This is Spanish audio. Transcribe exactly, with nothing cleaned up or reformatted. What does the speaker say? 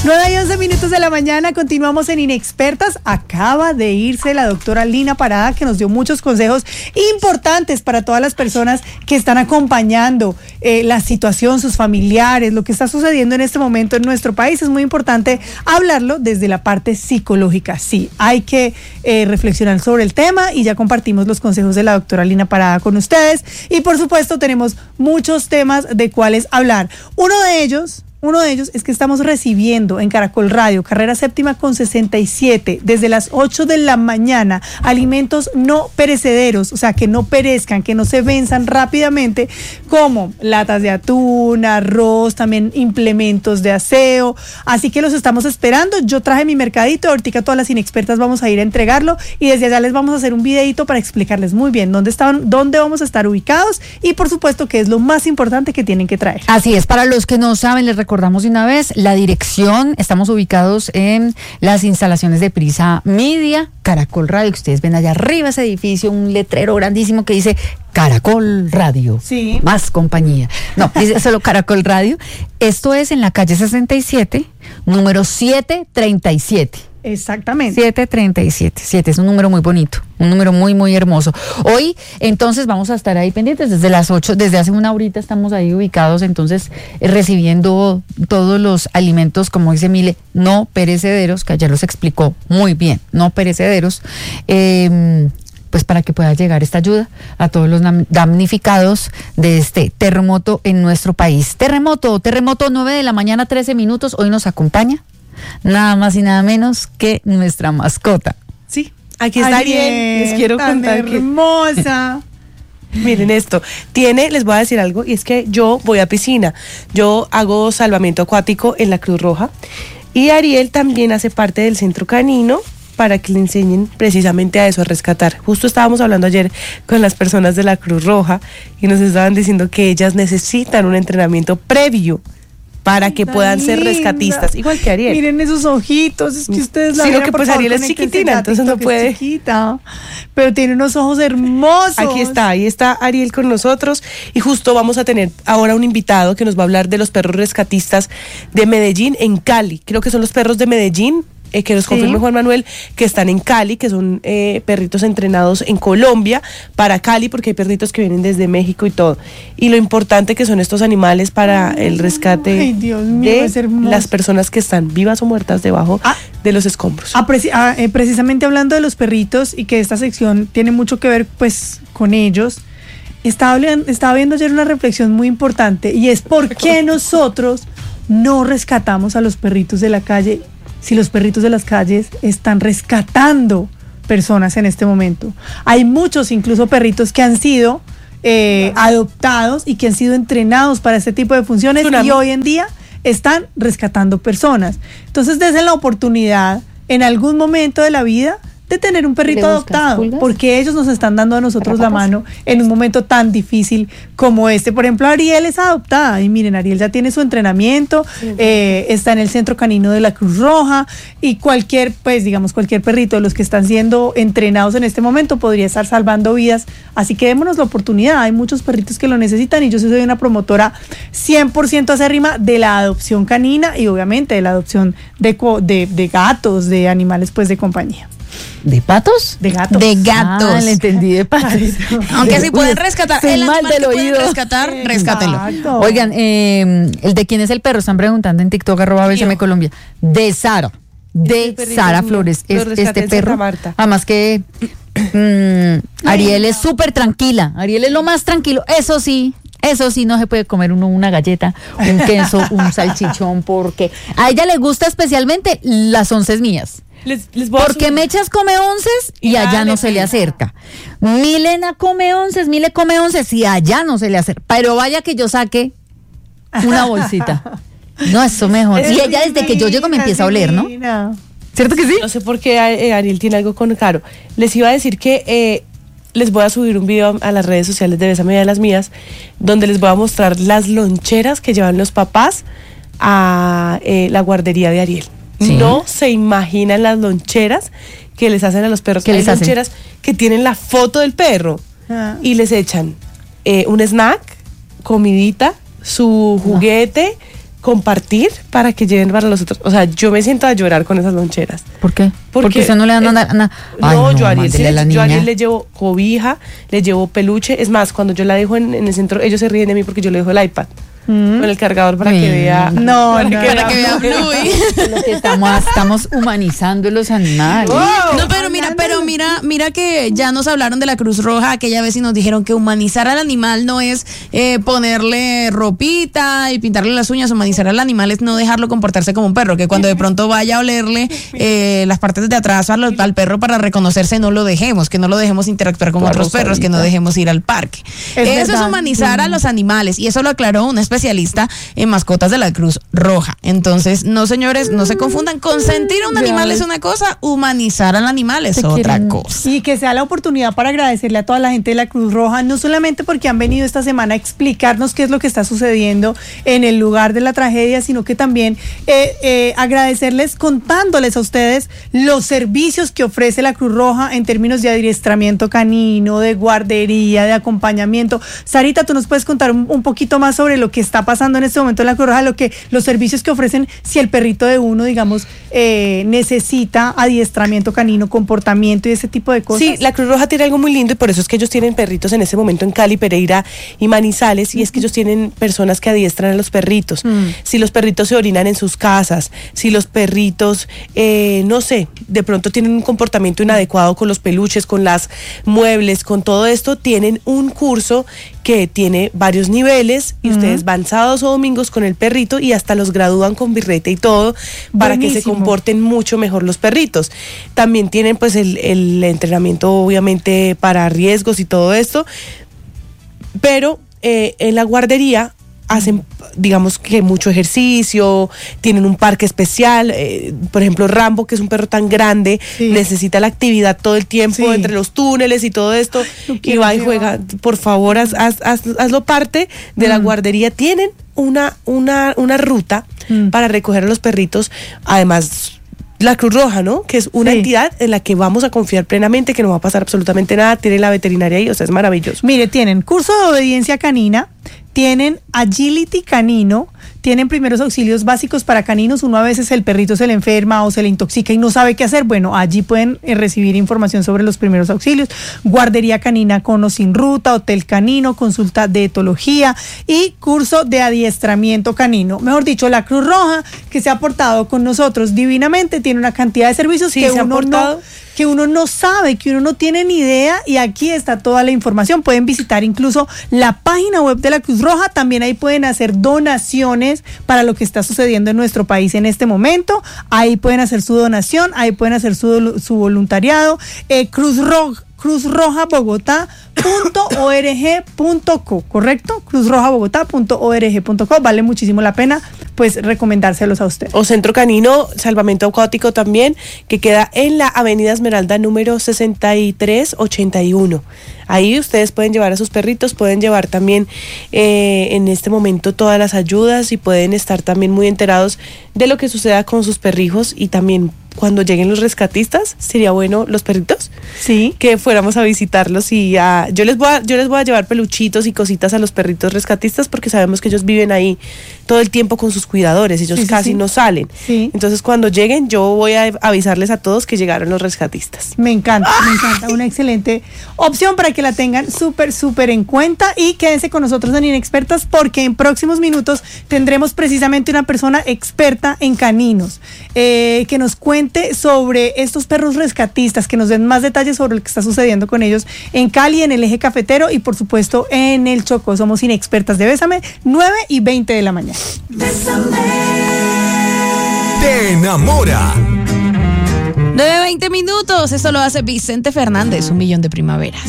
nueve y once minutos de la mañana, continuamos en Inexpertas. Acaba de irse la doctora Lina Parada, que nos dio muchos consejos importantes para todas las personas que están acompañando eh, la situación, sus familiares, lo que está sucediendo en este momento en nuestro país. Es muy importante hablarlo desde la parte psicológica. Sí, hay que eh, reflexionar sobre el tema y ya compartimos los consejos de la doctora Lina Parada con ustedes. Y por supuesto tenemos muchos temas de cuáles hablar. Uno de ellos... Uno de ellos es que estamos recibiendo en Caracol Radio, carrera séptima con sesenta y siete, desde las ocho de la mañana, alimentos no perecederos, o sea, que no perezcan, que no se venzan rápidamente, como latas de atún, arroz, también implementos de aseo. Así que los estamos esperando. Yo traje mi mercadito, ahorita todas las inexpertas vamos a ir a entregarlo y desde allá les vamos a hacer un videito para explicarles muy bien dónde estaban, dónde vamos a estar ubicados y por supuesto que es lo más importante que tienen que traer. Así es, para los que no saben, les recuerdo Recordamos de una vez la dirección. Estamos ubicados en las instalaciones de Prisa Media, Caracol Radio, que ustedes ven allá arriba ese edificio, un letrero grandísimo que dice Caracol Radio. Sí. Más compañía. No, dice solo Caracol Radio. Esto es en la calle sesenta y siete, número setecientos treinta y siete. Exactamente. setecientos treinta y siete. siete es un número muy bonito, un número muy, muy hermoso. Hoy, entonces, vamos a estar ahí pendientes desde las ocho, desde hace una horita estamos ahí ubicados, entonces, eh, recibiendo todos los alimentos, como dice Mile, no perecederos, que ayer los explicó muy bien, no perecederos, eh, pues para que pueda llegar esta ayuda a todos los damnificados de este terremoto en nuestro país. Terremoto, terremoto, nueve de la mañana, trece minutos, hoy nos acompaña nada más y nada menos que nuestra mascota. Sí, aquí está Ariel, Ariel les quiero tan contar hermosa. Que, miren esto, tiene, les voy a decir algo, y es que yo voy a piscina, yo hago salvamento acuático en la Cruz Roja, y Ariel también hace parte del centro canino, para que le enseñen precisamente a eso, a rescatar. Justo estábamos hablando ayer con las personas de la Cruz Roja, y nos estaban diciendo que ellas necesitan un entrenamiento previo, para que puedan ser rescatistas, igual que Ariel. Miren esos ojitos, es que ustedes la sí, ven, lo que pues favor, Ariel es chiquitina, entonces no puede. Es chiquita, pero tiene unos ojos hermosos. Aquí está, ahí está Ariel con nosotros y justo vamos a tener ahora un invitado que nos va a hablar de los perros rescatistas de Medellín en Cali. Creo que son los perros de Medellín. Eh, que nos confirme sí. Juan Manuel, que están en Cali, que son eh, perritos entrenados en Colombia para Cali, porque hay perritos que vienen desde México y todo. Y lo importante que son estos animales para el rescate Ay, Dios mío, de es hermoso. Las personas que están vivas o muertas debajo ah, de los escombros. Ah, preci- ah, eh, precisamente hablando de los perritos y que esta sección tiene mucho que ver pues con ellos, estaba, estaba viendo ayer una reflexión muy importante y es por qué nosotros no rescatamos a los perritos de la calle si los perritos de las calles están rescatando personas en este momento. Hay muchos, incluso perritos que han sido eh, adoptados y que han sido entrenados para este tipo de funciones Tsunami. Y hoy en día están rescatando personas. Entonces, desen la oportunidad en algún momento de la vida de tener un perrito adoptado, pulgas? Porque ellos nos están dando a nosotros la mano en un momento tan difícil como este. Por ejemplo, Ariel es adoptada y miren, Ariel ya tiene su entrenamiento, sí, eh, está en el centro canino de la Cruz Roja y cualquier, pues digamos, cualquier perrito de los que están siendo entrenados en este momento podría estar salvando vidas, así que démonos la oportunidad. Hay muchos perritos que lo necesitan y yo soy una promotora cien por ciento acérrima de la adopción canina y obviamente de la adopción de, de, de gatos, de animales pues de compañía. ¿De patos? De gatos. De gatos. Ah, le entendí de patos. Aunque si pueden rescatar el animal mal del que oído. pueden rescatar, rescátelo. Exacto. Oigan, eh, el de quién es el perro, están preguntando en TikTok, arroba B C M Colombia. De Sara. De este Sara Flores. Es, este perro. Además que mmm, Ariel es súper tranquila. Ariel es lo más tranquilo. Eso sí. Eso sí, no se puede comer uno una galleta, un queso, un salchichón, porque a ella le gusta especialmente las onces mías. Les, les voy porque Mechas come onces y, y allá no se le acerca. Milena come onces, Mile come onces y allá no se le acerca. Pero vaya que yo saque una bolsita. No, eso mejor. Y ella desde que yo llego me empieza a oler, ¿no? ¿Cierto que sí? No sé por qué eh, Ariel tiene algo con Caro. Les iba a decir que eh, les voy a subir un video a las redes sociales de Bésame de las mías, donde les voy a mostrar las loncheras que llevan los papás a eh, la guardería de Ariel. ¿Sí? No se imaginan las loncheras que les hacen a los perros. ¿Qué Hay les hacen? loncheras que tienen la foto del perro ah. y les echan eh, un snack, comidita, su juguete, compartir para que lleven para los otros. O sea, yo me siento a llorar con esas loncheras. ¿Por qué? Porque, Porque usted no le dan nada. Na- Ay, no, yo a Ariel, mándele sí, a la yo a niña. Ariel le llevo cobija, le llevo peluche. Es más, cuando yo la dejo en, en el centro, ellos se ríen de mí porque yo le dejo el iPad. Mm. Con el cargador para Sí. que vea. No, para no. que Para que vea Bluey. Lo que estamos, estamos humanizando los animales. Wow. No, pero mira, pero mira, mira que ya nos hablaron de la Cruz Roja aquella vez y nos dijeron que humanizar al animal no es eh, ponerle ropita y pintarle las uñas. Humanizar al animal es no dejarlo comportarse como un perro, que cuando de pronto vaya a olerle eh, las partes de atrás al, al perro para reconocerse, no lo dejemos, que no lo dejemos interactuar con La otros perros, que no rosadita. dejemos ir al parque. Es Eso verdad. es humanizar a los animales y eso lo aclaró una especialista en mascotas de la Cruz Roja. Entonces, no señores, no se confundan. Consentir a un animal es una cosa, humanizar al animal es Te otra quieren. cosa. Y que sea la oportunidad para agradecerle a toda la gente de la Cruz Roja, no solamente porque han venido esta semana a explicarnos qué es lo que está sucediendo en el lugar de la tragedia, sino que también eh, eh, agradecerles contándoles a ustedes los servicios que ofrece la Cruz Roja en términos de adiestramiento canino, de guardería, de acompañamiento. Sarita, ¿tú nos puedes contar un, un poquito más sobre lo que está pasando en este momento en la Cruz Roja, lo que, los servicios que ofrecen si el perrito de uno, digamos, eh, necesita adiestramiento canino, comportamiento y ese tipo de cosas? Sí, la Cruz Roja tiene algo muy lindo y por eso es que ellos tienen perritos en ese momento en Cali, Pereira y Manizales, y es que ellos tienen personas que adiestran a los perritos. Mm. Si los perritos se orinan en sus casas, si los perritos, eh, no sé, de pronto tienen un comportamiento inadecuado con los peluches, con las muebles, con todo esto, tienen un curso que tiene varios niveles y Mm. ustedes van sábados o domingos con el perrito y hasta los gradúan con birrete y todo para que se Buenísimo. comporten mucho mejor los perritos. También tienen pues el, el entrenamiento obviamente para riesgos y todo esto, pero eh, en la guardería hacen, digamos que mucho ejercicio, tienen un parque especial, eh, por ejemplo Rambo, que es un perro tan grande, Sí. necesita la actividad todo el tiempo Sí. entre los túneles y todo esto, lo y quiero va y llevar. juega. Por favor, haz, haz- haz- hazlo parte de la Mm. guardería. Tienen una, una, una ruta Mm. para recoger a los perritos, además la Cruz Roja, ¿no? Que es una Sí. entidad en la que vamos a confiar plenamente, que no va a pasar absolutamente nada, tiene la veterinaria ahí, o sea, es maravilloso. Mire, tienen curso de obediencia canina, tienen agility canino, tienen primeros auxilios básicos para caninos. Uno a veces el perrito se le enferma o se le intoxica y no sabe qué hacer. Bueno, allí pueden eh, recibir información sobre los primeros auxilios. Guardería canina con o sin ruta, hotel canino, consulta de etología y curso de adiestramiento canino. Mejor dicho, la Cruz Roja, que se ha portado con nosotros divinamente, tiene una cantidad de servicios Sí, que se han uno no portado. que uno no sabe, que uno no tiene ni idea, y aquí está toda la información. Pueden visitar incluso la página web de la Cruz Roja, también ahí pueden hacer donaciones para lo que está sucediendo en nuestro país en este momento. Ahí pueden hacer su donación, ahí pueden hacer su, su voluntariado. Eh, Cruz Roja cruz roja bogotá punto org punto co, ¿correcto? cruz roja bogotá punto org punto co, vale muchísimo la pena pues recomendárselos a ustedes. O Centro Canino, Salvamento Acuático también, que queda en la Avenida Esmeralda número sesenta y tres ochenta y uno. Ahí ustedes pueden llevar a sus perritos, pueden llevar también eh, en este momento todas las ayudas y pueden estar también muy enterados de lo que suceda con sus perrijos, y también cuando lleguen los rescatistas, sería bueno los perritos Sí. que fuéramos a visitarlos y a, yo les voy a, yo les voy a llevar peluchitos y cositas a los perritos rescatistas porque sabemos que ellos viven ahí todo el tiempo con sus cuidadores, ellos Sí, sí, casi sí. no salen. Sí. Entonces cuando lleguen yo voy a avisarles a todos que llegaron los rescatistas. Me encanta, me encanta. Una excelente opción para que la tengan súper, súper en cuenta. Y quédense con nosotros en Inexpertas, porque en próximos minutos tendremos precisamente una persona experta en caninos eh, que nos cuente sobre estos perros rescatistas, que nos den más detalles sobre lo que está sucediendo con ellos en Cali, en el eje cafetero y por supuesto en el Chocó. Somos Inexpertas de Bésame, nueve y veinte de la mañana. Te enamora. nueve veinte minutos, esto lo hace Vicente Fernández, Un Millón de Primaveras.